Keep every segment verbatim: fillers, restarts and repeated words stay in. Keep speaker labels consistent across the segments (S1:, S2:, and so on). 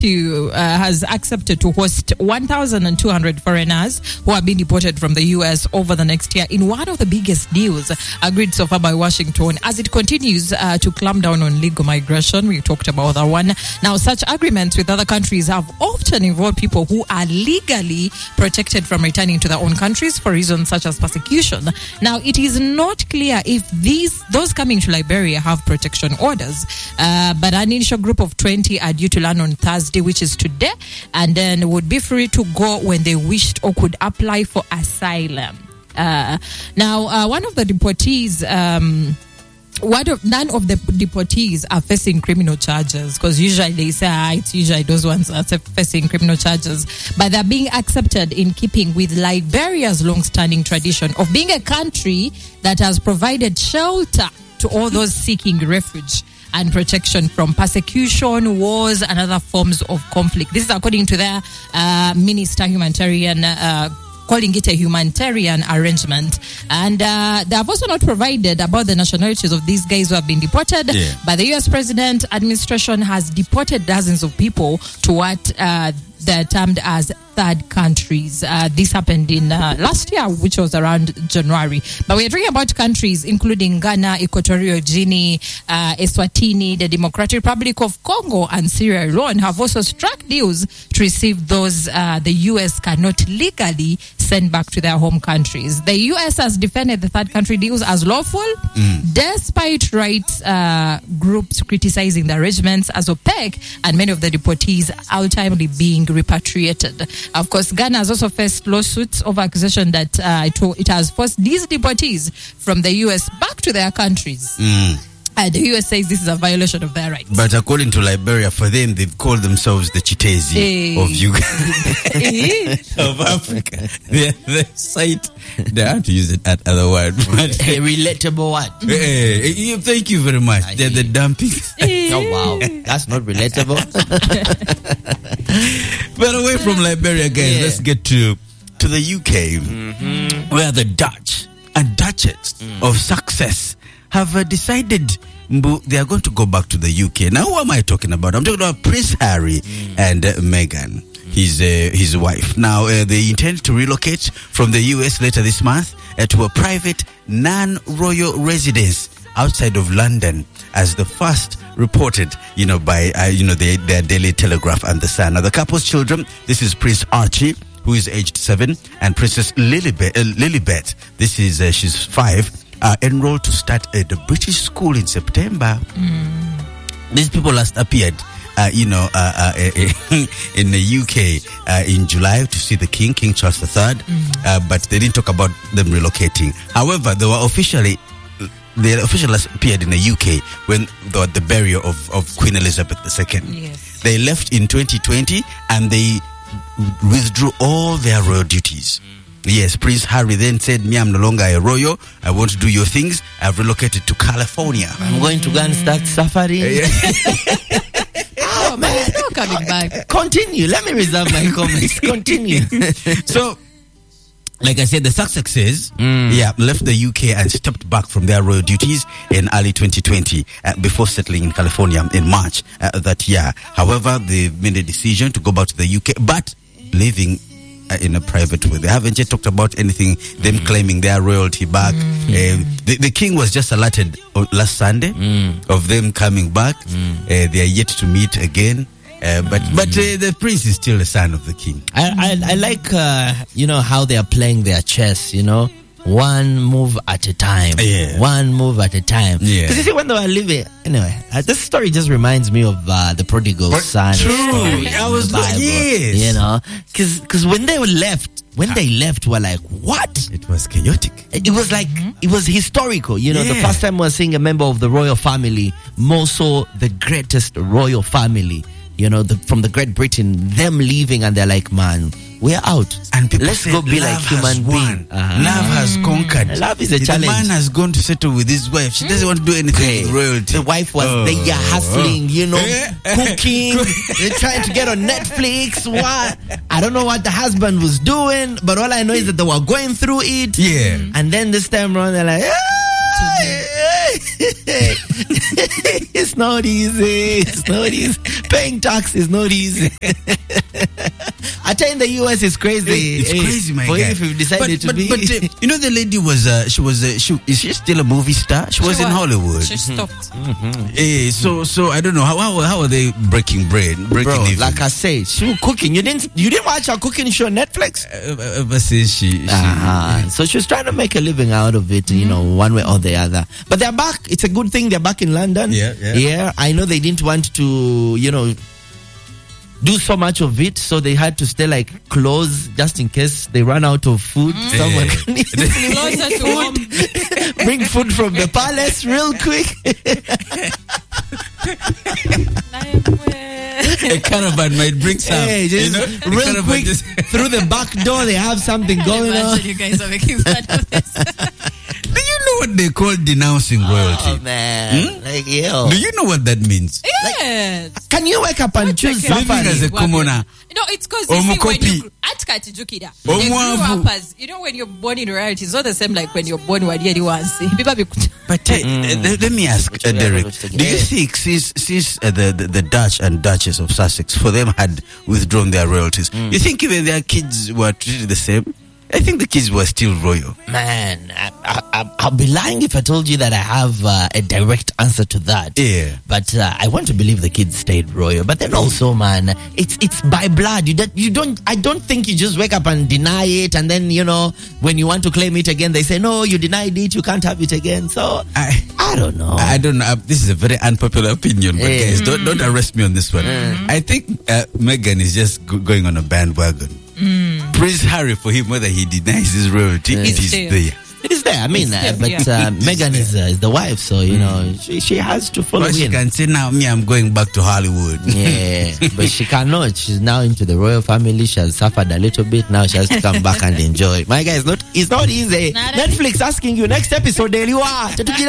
S1: To, uh, has accepted to host one thousand two hundred foreigners who have been deported from the U S over the next year in one of the biggest deals agreed so far by Washington as it continues uh, to clamp down on legal migration. We talked about that one. Now, such agreements with other countries have often involved people who are legally protected from returning to their own countries for reasons such as persecution. Now, it is not clear if these those coming to Liberia have protection orders, uh, but an initial group of twenty are due to land on Thursday, which is today, and then would be free to go when they wished or could apply for asylum. Uh, now, uh, one of the deportees, um, one of, none of the deportees are facing criminal charges, because usually they say ah, it's usually those ones are facing criminal charges, but they're being accepted in keeping with Liberia's long-standing tradition of being a country that has provided shelter to all those seeking refuge and protection from persecution, wars, and other forms of conflict. This is according to their uh, minister humanitarian, uh, calling it a humanitarian arrangement. And uh, they have also not provided about the nationalities of these guys who have been deported.
S2: Yeah.
S1: But the U S president administration has deported dozens of people to what uh, they're termed as third countries. Uh, this happened in uh, last year, which was around January. But we're talking about countries including Ghana, Equatorial Guinea, uh, Eswatini, the Democratic Republic of Congo, and Sierra Leone have also struck deals to receive those uh, the U S cannot legally send back to their home countries. The U S has defended the third country deals as lawful, mm. despite rights uh, groups criticizing the arrangements as opaque and many of the deportees ultimately being repatriated. Of course, Ghana has also faced lawsuits over accusation that uh, it, it has forced these deportees from the U S back to their countries.
S2: Mm.
S1: Uh, the U S says this is a violation of their rights.
S2: But according to Liberia, for them, they've called themselves the Chitezi
S1: hey.
S2: of Uganda, of Africa. They're the site. They have to use it at other word. But
S3: a relatable what?
S2: Hey, hey, thank you very much. I They're the dumping.
S3: Oh wow, that's not relatable.
S2: But away from Liberia, guys, yeah. let's get to to the U K,
S3: mm-hmm.
S2: where the Dutch and Duchess mm. of Success have uh, decided mbu, they are going to go back to the U K. Now, who am I talking about? I'm talking about Prince Harry mm. and uh, Meghan, his uh, his wife. Now, uh, they intend to relocate from the U S later this month uh, to a private non-royal residence outside of London, as the first reported, you know, by uh, you know the, their Daily Telegraph and the Sun. Now, the couple's children. This is Prince Archie, who is aged seven, and Princess Lilibet. Uh, Lilibet. This is uh, she's five. Uh, enrolled to start at a British school in September.
S1: Mm.
S2: These people last appeared, uh, you know, uh, uh, in the U K uh, in July to see the King, King Charles the Third, mm. uh, but they didn't talk about them relocating. However, they were officially, they officially appeared in the U K when the, the burial of, of Queen Elizabeth the Second.
S1: Yes.
S2: They left in twenty twenty and they withdrew all their royal duties. Yes, Prince Harry then said, me, I'm no longer a royal. I want to do your things. I've relocated to California.
S3: I'm going to go and start safari.
S1: Oh, man, it's not coming back.
S3: Continue. Let me reserve my comments. Continue.
S2: So, like I said, the Sussexes,
S3: mm.
S2: yeah, left the U K and stepped back from their royal duties in early twenty twenty uh, before settling in California in March uh, that year. However, they made a decision to go back to the U K, but living in a private way. They haven't yet talked about anything, them mm. claiming their royalty back.
S3: Mm.
S2: Uh, the, the king was just alerted last Sunday
S3: mm.
S2: of them coming back.
S3: Mm.
S2: Uh, they are yet to meet again. Uh, but mm. but uh, the prince is still the son of the king.
S3: I I, I like, uh, you know, how they are playing their chess, you know. One move at a time.
S2: Yeah.
S3: One move at a time.
S2: Yeah.
S3: Because you see, when they were living, anyway, uh, this story just reminds me of uh, the prodigal
S2: but
S3: son.
S2: True.
S3: Story
S2: I was
S3: in the Bible,
S2: yes.
S3: You know, because because when they were left, when they left, we're like, what?
S2: It was chaotic.
S3: It, it was like mm-hmm. it was historical. You know,
S2: yeah.
S3: the first time we're seeing a member of the royal family, more so the greatest royal family. You know, the, from the Great Britain, them leaving, and they're like, man, we're out.
S2: And people
S3: let's
S2: say
S3: go be
S2: love
S3: like
S2: has
S3: human
S2: won.
S3: beings. Uh-huh.
S2: Love has conquered.
S3: Love is a
S2: the
S3: challenge.
S2: The man has gone to settle with his wife. She doesn't want to do anything with royalty.
S3: The wife was
S2: oh.
S3: there hustling, you know, cooking. They're trying to get on Netflix. What? I don't know what the husband was doing, but all I know is that they were going through it.
S2: Yeah.
S3: And then this time around, they're like, it's not easy. It's not easy. Paying tax is not easy. I tell you, in the U S it's crazy.
S2: It's
S3: Hey,
S2: crazy, my
S3: for
S2: guy.
S3: you if you've decided
S2: but,
S3: to
S2: but,
S3: be.
S2: But uh, you know, the lady was. Uh, she was. Uh, she is she still a movie star? She was
S1: She
S2: in
S1: was.
S2: Hollywood.
S1: She stopped.
S2: Eh, so so I don't know how how how are they breaking bread? Breaking
S3: Bro,
S2: even?
S3: like I say, she was cooking. You didn't you didn't watch her cooking show on Netflix?
S2: Uh, ever since she. she
S3: Uh-huh. So she was trying to make a living out of it, you know, one way or the other. But they're back. It's a good thing they're back in London.
S2: Yeah, yeah.
S3: Yeah, I know they didn't want to, you know, do so much of it, so they had to stay like close just in case they run out of food. Someone
S2: Yeah.
S3: can easily
S1: Closer to home.
S3: bring food from the palace real quick.
S2: a caravan might bring some.
S3: Hey,
S2: you
S3: just
S2: know, a
S3: real
S2: caravan
S3: quick
S2: just-
S3: through the back door. They have something going on.
S1: Imagine you guys are making fun of this.
S2: Do you know what they call denouncing royalty?
S3: Oh man, like yo.
S2: Do you know what that means?
S1: Yes.
S3: Can you wake up and choose
S1: Okay.
S2: Living
S3: safari?
S2: as a commoner.
S1: No, it's because you see when
S2: Omukopi.
S1: you at Katijukida, they grew
S2: Omwavu.
S1: up as, you know, when you're born in royalty, it's not the same like when you're born wadieri once. People be
S2: But uh, uh, let me ask,
S3: Which
S2: uh,
S3: way are we
S2: Derek,
S3: going to take it?
S2: do you
S3: Yeah.
S2: think since since uh, the, the the Dutch and Duchess of Sussex, for them had withdrawn their royalties, you think even their kids were treated the same? I think the kids were still royal.
S3: Man, I, I, I, I'll be lying if I told you that I have uh, a direct answer to that.
S2: Yeah.
S3: But uh, I want to believe the kids stayed royal. But then also, man, it's it's by blood. You don't, you don't. I don't think you just wake up and deny it, and then you know when you want to claim it again, they say no, you denied it, you can't have it again. So
S2: I
S3: I don't know.
S2: I don't know. Uh, this is a very unpopular opinion, but
S3: Yeah.
S2: guys, don't don't arrest me on this one. I think uh, Meghan is just go- going on a bandwagon. Prince Harry, for him, whether he denies his royalty, it
S1: It's
S2: is
S1: still-
S2: there.
S3: It is there. I mean,
S1: It's
S3: uh,
S1: there,
S3: but
S1: yeah.
S3: uh, Meghan is, uh, is the wife, so you know she, she has to follow
S2: But she
S3: in.
S2: can say now, me, I'm going back to Hollywood.
S3: Yeah, but she cannot. She's now into the royal family. She has suffered a little bit. Now she has to come back and enjoy. My guy, it's not, it's not easy.
S1: Not
S3: Netflix asking you next episode, Deliwa.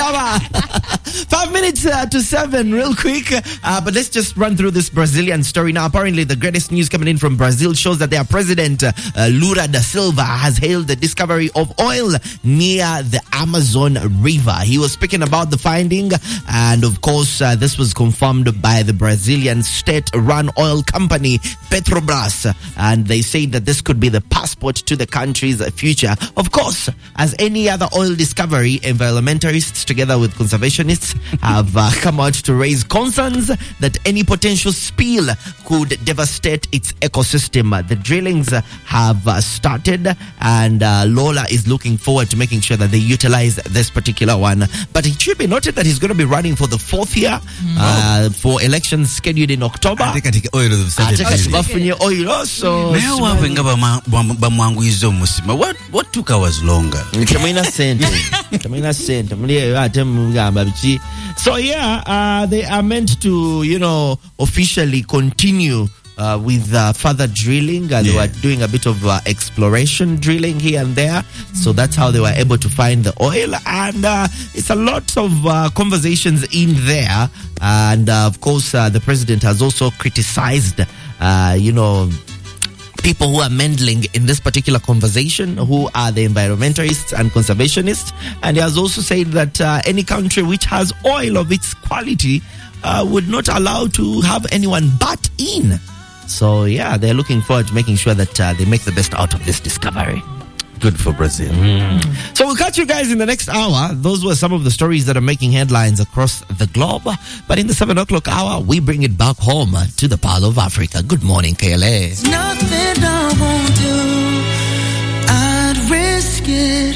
S3: Five minutes uh, to seven, real quick. Uh, but let's just run through this Brazilian story now. Apparently, the greatest news coming in from Brazil shows that their president, uh, Lula da Silva, has hailed the discovery of oil near the Amazon River. He was speaking about the finding, and of course, uh, this was confirmed by the Brazilian state-run oil company Petrobras, and they say that this could be the passport to the country's future. Of course, as any other oil discovery, environmentalists together with conservationists have uh, come out to raise concerns that any potential spill could devastate its ecosystem. The drillings have uh, started, and uh, Lola is looking forward to making sure that they utilize this particular one. But it should be noted that he's going to be running for the fourth year uh, for elections scheduled in October.
S2: I think I take oil of
S3: Ate
S2: Saturday.
S3: kati bafunye oil also.
S2: Naye wabenga bama- bama- bamwanguyiza omusima. What what took hours longer?
S3: Temulina sente. Temulina sente. Muli eyo ate mugamba biki. So yeah, uh, they are meant to, you know, officially continue Uh, with uh, further drilling. Uh, they
S2: Yeah.
S3: were doing a bit of uh, exploration drilling here and there. So that's how they were able to find the oil. And uh, it's a lot of uh, conversations in there. And uh, of course, uh, the president has also criticized, uh, you know, people who are meddling in this particular conversation, who are the environmentalists and conservationists. And he has also said that uh, any country which has oil of its quality uh, would not allow to have anyone butt in. So, yeah, they're looking forward to making sure that uh, they make the best out of this discovery.
S2: Good for Brazil.
S3: So we'll catch you guys in the next hour. Those were some of the stories that are making headlines across the globe. But in the seven o'clock hour, we bring it back home to the Pearl of Africa. Good morning, K L A.
S4: Nothing I won't do, I'd risk it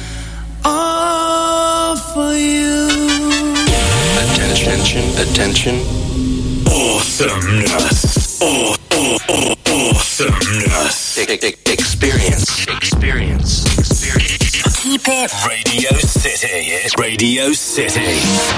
S4: all for you.
S5: Attention, attention. Awesomeness. Aw- aw- aw- Awesomeness. E- e- Experience. Experience. Experience. Keep it. Radio City. Radio City.